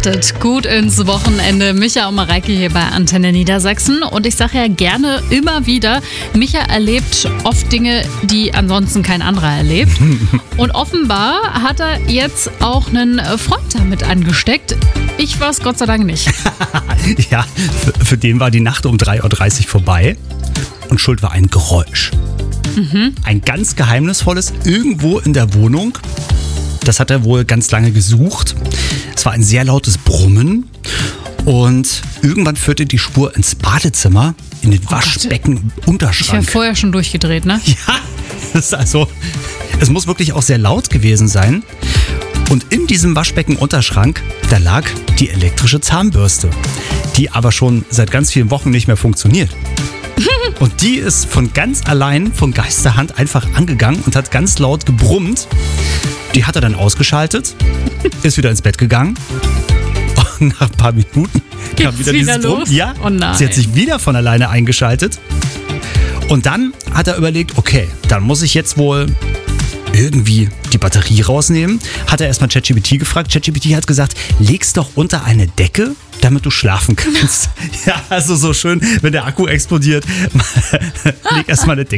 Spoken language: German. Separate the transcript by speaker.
Speaker 1: Startet gut ins Wochenende. Micha und Mareike hier bei Antenne Niedersachsen. Und ich sage ja gerne immer wieder, Micha erlebt oft Dinge, die ansonsten kein anderer erlebt. Und offenbar hat er jetzt auch einen Freund damit angesteckt. Ich war es Gott sei Dank nicht.
Speaker 2: Ja, für den war die Nacht um 3.30 Uhr vorbei. Und schuld war ein Geräusch. Ein ganz geheimnisvolles irgendwo in der Wohnung. Das hat er wohl ganz lange gesucht. Es war ein sehr lautes Brummen. Und irgendwann führte die Spur ins Badezimmer, in den Waschbecken-Unterschrank.
Speaker 1: Ich wäre vorher schon durchgedreht, ne?
Speaker 2: Ja, es muss wirklich auch sehr laut gewesen sein. Und in diesem Waschbecken-Unterschrank, da lag die elektrische Zahnbürste, die aber schon seit ganz vielen Wochen nicht mehr funktioniert. Und die ist von ganz allein, von Geisterhand einfach angegangen und hat ganz laut gebrummt. Die hat er dann ausgeschaltet, ist wieder ins Bett gegangen. Und nach ein paar Minuten kam wieder dieses Brummen. Ja,
Speaker 1: oh nein.
Speaker 2: Sie hat sich wieder von alleine eingeschaltet. Und dann hat er überlegt, okay, dann muss ich jetzt wohl irgendwie die Batterie rausnehmen. Hat er erstmal ChatGPT gefragt. ChatGPT hat gesagt, leg's doch unter eine Decke, damit du schlafen kannst. Ja, also so schön, wenn der Akku explodiert. Leg erstmal eine Decke